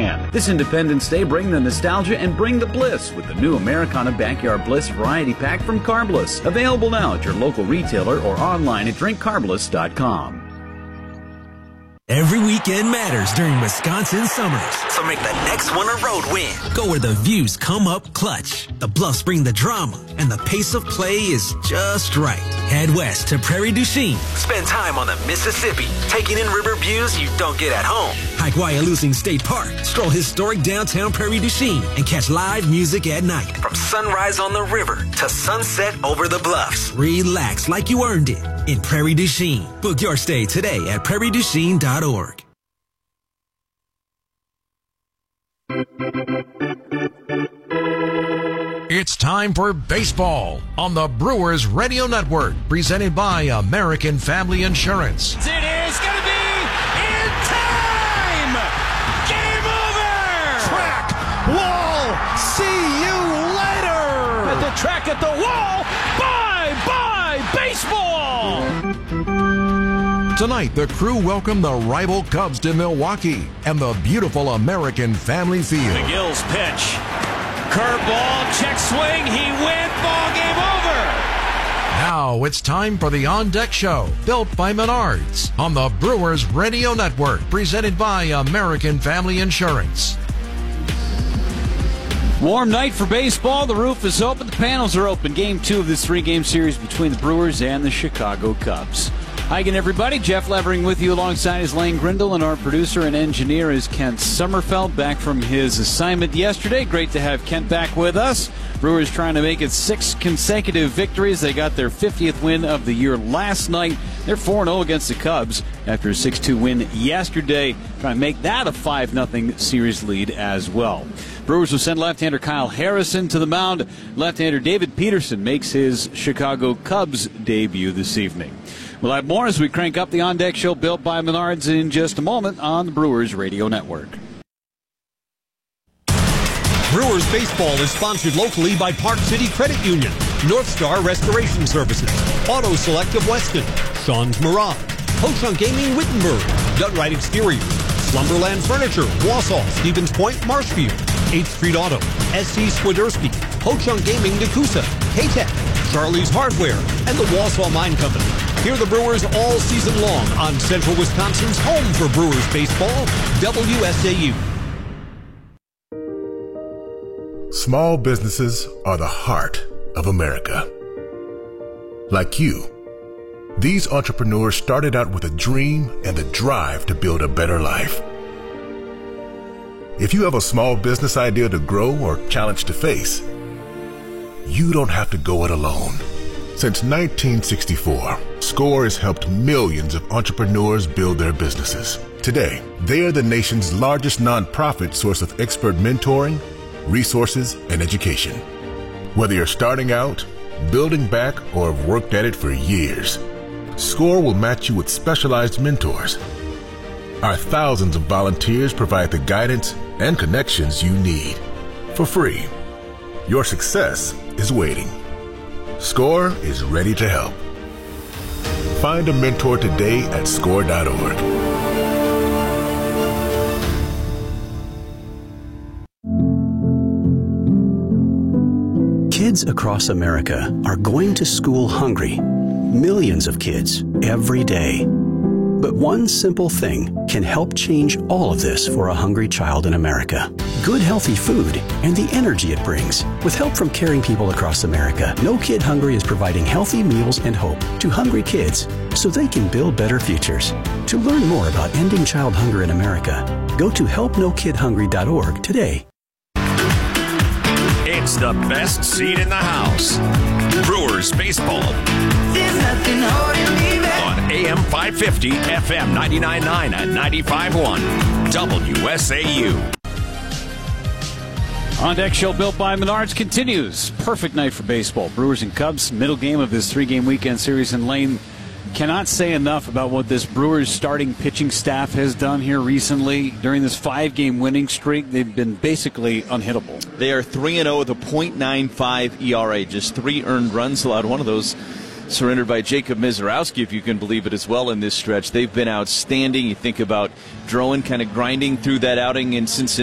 can. This Independence Day, bring the nostalgia and bring the bliss with the new Americana Backyard Bliss Variety Pack from Carbliss. Available now at your local retailer or online at drinkcarbliss.com. Every weekend matters during Wisconsin summers, so make the next one a road win. Go where the views come up clutch, the bluffs bring the drama, and the pace of play is just right. Head west to Prairie du Chien. Spend time on the Mississippi, taking in river views you don't get at home. Hike Wyalusing State Park, stroll historic downtown Prairie du Chien, and catch live music at night. From sunrise on the river to sunset over the bluffs. Relax like you earned it in Prairie du Chien. Book your stay today at prairieduchien.org. It's time for baseball on the Brewers Radio Network, presented by American Family Insurance. It is going to be in time! Game over! Track, wall, see you later! At the track, at the wall, bye-bye baseball! Tonight, the Crew welcome the rival Cubs to Milwaukee and the beautiful American Family Field. McGill's pitch. Curveball, check swing, he went, ball game over. Now it's time for the On Deck Show, built by Menards, on the Brewers Radio Network, presented by American Family Insurance. Warm night for baseball. The roof is open. The panels are open. Game 2 of this 3-game series between the Brewers and the Chicago Cubs. Hi again, everybody. Jeff Levering with you alongside is Lane Grindle, and our producer and engineer is Kent Sommerfeld, back from his assignment yesterday. Great to have Kent back with us. Brewers trying to make it 6 consecutive victories. They got their 50th win of the year last night. They're 4-0 against the Cubs after a 6-2 win yesterday. Trying to make that a 5-0 series lead as well. Brewers will send left-hander Kyle Harrison to the mound. Left-hander David Peterson makes his Chicago Cubs debut this evening. We'll have more as we crank up the On Deck Show, built by Menards, in just a moment on the Brewers Radio Network. Brewers baseball is sponsored locally by Park City Credit Union, North Star Restoration Services, Auto Select of Weston, Sean's Mirage, Ho-Chunk Gaming Wittenberg, Gutright Exterior, Slumberland Furniture, Wausau, Stevens Point, Marshfield, 8th Street Auto, SC Swiderski, Ho-Chunk Gaming Nakusa, K-Tech, Charlie's Hardware, and the Wausau Mine Company. Hear the Brewers all season long on Central Wisconsin's home for Brewers baseball, WSAU. Small businesses are the heart of America. Like you, these entrepreneurs started out with a dream and the drive to build a better life. If you have a small business idea to grow or challenge to face, you don't have to go it alone. Since 1964, SCORE has helped millions of entrepreneurs build their businesses. Today, they are the nation's largest nonprofit source of expert mentoring, resources, and education. Whether you're starting out, building back, or have worked at it for years, SCORE will match you with specialized mentors. Our thousands of volunteers provide the guidance and connections you need for free. Your success is waiting. SCORE is ready to help. Find a mentor today at SCORE.org. Kids across America are going to school hungry. Millions of kids every day. But one simple thing can help change all of this for a hungry child in America. Good, healthy food and the energy it brings. With help from caring people across America, No Kid Hungry is providing healthy meals and hope to hungry kids so they can build better futures. To learn more about ending child hunger in America, go to helpnokidhungry.org today. It's the best seat in the house. Brewers baseball. There's nothing holding me back. On AM 550, FM 99.9 and 95.1, WSAU. On Deck Show, built by Menards, continues. Perfect night for baseball. Brewers and Cubs, middle game of this 3-game weekend series. And Lane, cannot say enough about what this Brewers starting pitching staff has done here recently. During this 5-game winning streak, they've been basically unhittable. They are 3-0 with a .95 ERA, just 3 earned runs allowed. One of those surrendered by Jacob Mizorowski, if you can believe it, as well in this stretch. They've been outstanding. You think about Drowan kind of grinding through that outing in Cincinnati.